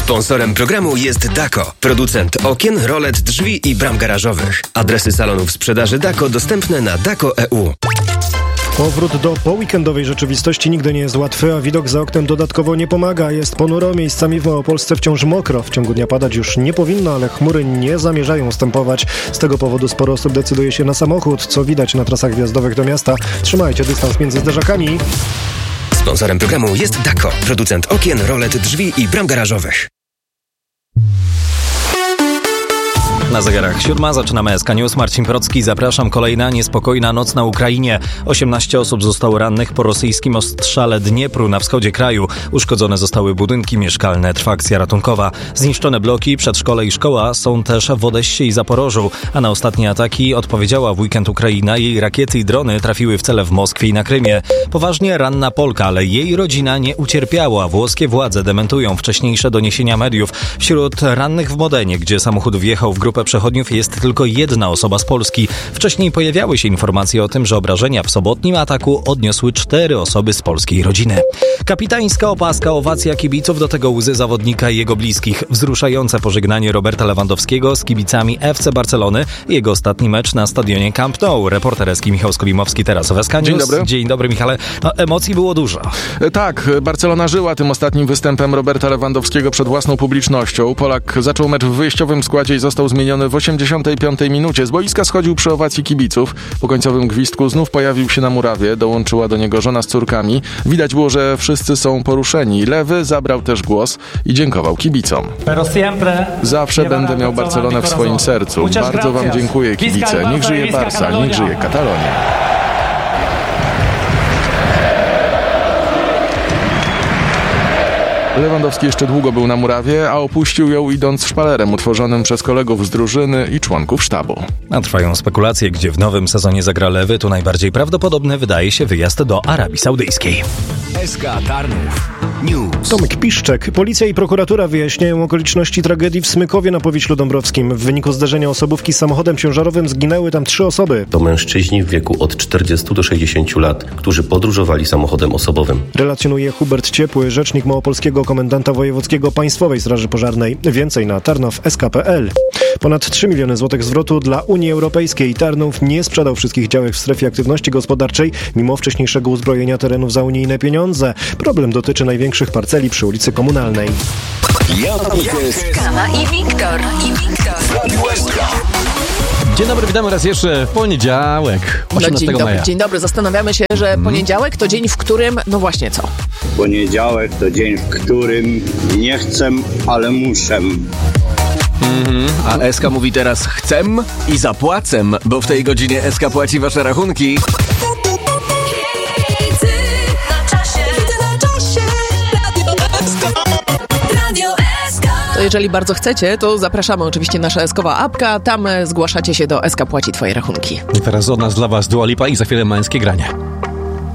Sponsorem programu jest Dako, producent okien, rolet, drzwi i bram garażowych. Adresy salonów sprzedaży Dako dostępne na dako.eu. Powrót do poweekendowej rzeczywistości nigdy nie jest łatwy, a widok za oknem dodatkowo nie pomaga. Jest ponuro, miejscami w Małopolsce wciąż mokro. W ciągu dnia padać już nie powinno, ale chmury nie zamierzają ustępować. Z tego powodu sporo osób decyduje się na samochód, co widać na trasach wjazdowych do miasta. Trzymajcie dystans między zderzakami. Sponsorem programu jest Dako, producent okien, rolet, drzwi i bram garażowych. Na zegarach 7, zaczynamy SK News. Marcin Procki, zapraszam. Kolejna niespokojna noc na Ukrainie. 18 osób zostało rannych po rosyjskim ostrzale Dniepru na wschodzie kraju. Uszkodzone zostały budynki mieszkalne. Trwa akcja ratunkowa. Zniszczone bloki, przedszkole i szkoła są też w Odessie i Zaporożu. A na ostatnie ataki odpowiedziała w weekend Ukraina. Jej rakiety i drony trafiły w cele w Moskwie i na Krymie. Poważnie ranna Polka, ale jej rodzina nie ucierpiała. Włoskie władze dementują wcześniejsze doniesienia mediów. Wśród rannych w Modenie, gdzie samochód wjechał w grupę przechodniów, jest tylko jedna osoba z Polski. Wcześniej pojawiały się informacje o tym, że obrażenia w sobotnim ataku odniosły 4 osoby z polskiej rodziny. Kapitańska opaska, owacja kibiców, do tego łzy zawodnika i jego bliskich. Wzruszające pożegnanie Roberta Lewandowskiego z kibicami FC Barcelony. Jego ostatni mecz na stadionie Camp Nou. Reporter SK Michał Skolimowski teraz w SK News. Dzień dobry. Dzień dobry, Michale. Emocji było dużo. Tak, Barcelona żyła tym ostatnim występem Roberta Lewandowskiego przed własną publicznością. Polak zaczął mecz w wyjściowym składzie i został zmieniony w 85 minucie. Z boiska schodził przy owacji kibiców. Po końcowym gwizdku znów pojawił się na murawie. Dołączyła do niego żona z córkami. Widać było, że wszyscy są poruszeni. Lewy zabrał też głos i dziękował kibicom. Zawsze będę miał Barcelonę w swoim sercu. Bardzo wam dziękuję, kibice. Niech żyje Barca, niech żyje Katalonia. Lewandowski jeszcze długo był na murawie, a opuścił ją idąc szpalerem utworzonym przez kolegów z drużyny i członków sztabu. A trwają spekulacje, gdzie w nowym sezonie zagra Lewy. Tu najbardziej prawdopodobny wydaje się wyjazd do Arabii Saudyjskiej. SK Tarnów News. Tomek Piszczek. Policja i prokuratura wyjaśniają okoliczności tragedii w Smykowie na Powiślu Dąbrowskim. W wyniku zderzenia osobówki z samochodem ciężarowym zginęły tam 3 osoby. To mężczyźni w wieku od 40 do 60 lat, którzy podróżowali samochodem osobowym. Relacjonuje Hubert Ciepły, rzecznik małopolskiego komendanta wojewódzkiego Państwowej Straży Pożarnej. Więcej na tarnow.sk.pl. Ponad 3 miliony złotych zwrotu dla Unii Europejskiej. Tarnów nie sprzedał wszystkich działek w strefie aktywności gospodarczej, mimo wcześniejszego uzbrojenia terenów za unijne pieniądze. Problem dotyczy największych parceli przy ulicy Komunalnej. Kama i Wiktor. Dzień dobry, witamy raz jeszcze w poniedziałek, 18 maja. Dzień dobry, zastanawiamy się, że poniedziałek to dzień, w którym, no właśnie co? Poniedziałek to dzień, w którym nie chcę, ale muszę. A SK mówi teraz chcę i zapłacę, bo w tej godzinie SK płaci wasze rachunki. To jeżeli bardzo chcecie, to zapraszamy oczywiście nasza SK-owa apka, tam zgłaszacie się do SK Płaci Twoje rachunki. I teraz od nas dla was Dua Lipa i za chwilę męskie granie.